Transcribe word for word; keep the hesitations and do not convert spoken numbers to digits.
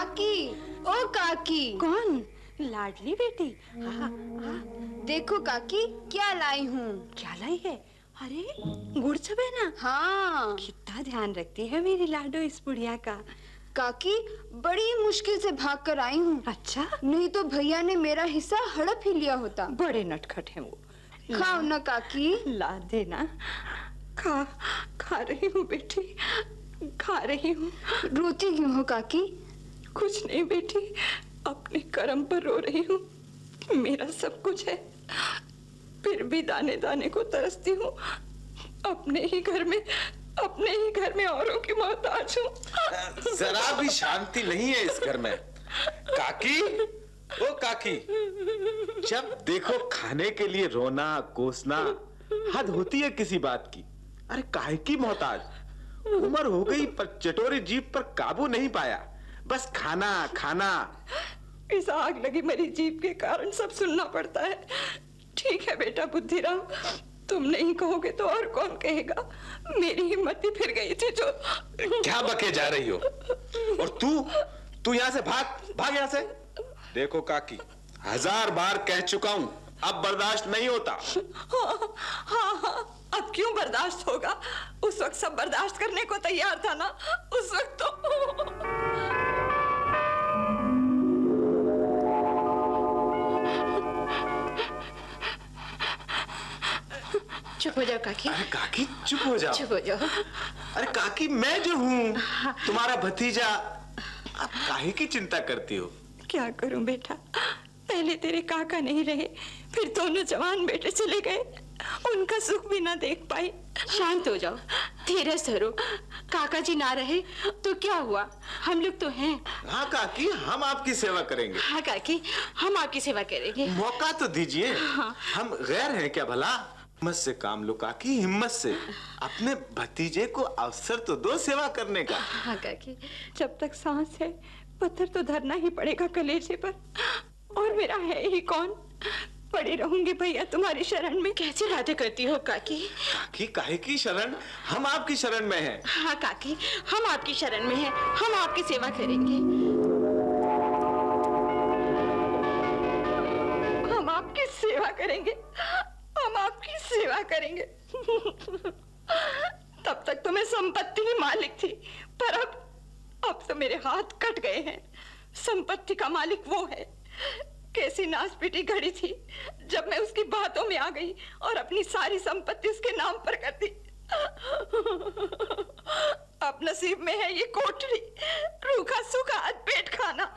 काकी, ओ काकी। कौन? लाडली बेटी। हाँ, हाँ। देखो काकी क्या लाई हूँ। क्या लाई है? अरे गुड़ चबेना। हाँ। कितना ध्यान रखती है मेरी लाडो इस बुढ़िया का। काकी बड़ी मुश्किल से भाग कर आई हूँ। अच्छा? नहीं तो भैया ने मेरा हिस्सा हड़प ही लिया होता। बड़े नटखट हैं वो। खाओ ना काकी। ला देना। खा खा रही हूँ बेटी, खा रही हूँ। रोती क्यों हो काकी? कुछ नहीं बेटी, अपने कर्म पर रो रही हूँ। मेरा सब कुछ है, फिर भी दाने दाने को तरसती हूँ। अपने ही घर में अपने ही घर में औरों की मोहताज हूँ। जरा भी शांति नहीं है इस घर में। काकी, ओ काकी, जब देखो खाने के लिए रोना कोसना, हद होती है किसी बात की। अरे काहे की मोहताज? उम्र हो गई पर चटोरी जीभ पर काबू नहीं पाया, बस खाना खाना। इस आग लगी मेरी जीभ के कारण सब सुनना पड़ता है। ठीक है बेटा बुद्धिराम, तुम नहीं कहोगे तो और कौन कहेगा। मेरी हिम्मत ही फिर गई थी जो। क्या बके जा रही हो? और तू तू यहाँ से भाग भाग यहाँ से। देखो काकी, हजार बार कह चुका हूँ, अब बर्दाश्त नहीं होता। हाँ, हाँ, हाँ, अब क्यों बर्दाश्त होगा? उस वक्त सब बर्दाश्त करने को तैयार था ना। उस वक्त तो चुप हो जाओ काकी। अरे काकी चुप हो जाओ। चुप हो जाओ। अरे काकी, मैं जो हूँ तुम्हारा भतीजा, अब काहे की चिंता करती हो? क्या करूं बेटा, पहले तेरे काका नहीं रहे, फिर दोनों जवान बेटे चले गए, उनका सुख भी ना देख पाई। शांत हो जाओ, धीरज धरो। काका जी ना रहे तो क्या हुआ, हम लोग तो हैं। हाँ काकी, हम आपकी सेवा करेंगे। हाँ काकी, हम आपकी सेवा करेंगे। मौका तो दीजिए। हाँ। हम गैर हैं क्या भला? हिम्मत से काम लो काकी, हिम्मत से। अपने भतीजे को अवसर तो दो सेवा करने का। हाँ काकी, जब तक सांस है पत्थर तो धरना ही पड़ेगा कलेजे पर। और मेरा है ही कौन? पड़ी रहूंगी भैया तुम्हारी शरण में। कैसी बातें करती हो काकी? काकी काहे की शरण? हम आपकी शरण में हैं। हाँ काकी, हम आपकी शरण में हैं, हम आपकी सेवा करेंगे। हम आपकी सेवा करेंगे, हम आपकी सेवा करेंगे। तब तक तो मैं संपत्ति की मालिक थी, पर अब अब तो मेरे हाथ कट गए हैं। संपत्ति का मालिक वो है। कैसी नासपीटी घड़ी थी जब मैं उसकी बातों में आ गई और अपनी सारी संपत्ति उसके नाम पर कर दी। अब नसीब में है ये कोठरी, रूखा